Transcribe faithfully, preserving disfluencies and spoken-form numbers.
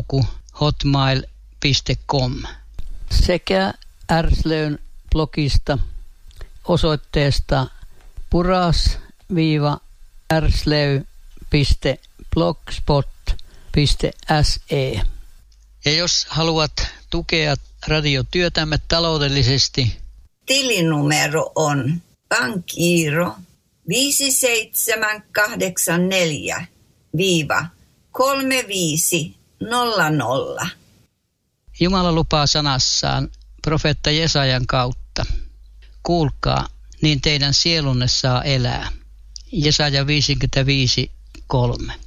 hotmail piste com sekä Ärslöyn blogista osoitteesta puras-ärslöy piste blogspot piste se. Ja jos haluat tukea radiotyötämme taloudellisesti, tilinumero on pankkiiro viisi seitsemän kahdeksan neljä kolme viisi nolla nolla. Jumala lupaa sanassaan profeetta Jesajan kautta. Kuulkaa, niin teidän sielunne saa elää. Jesaja viisikymmentäviisi kolme.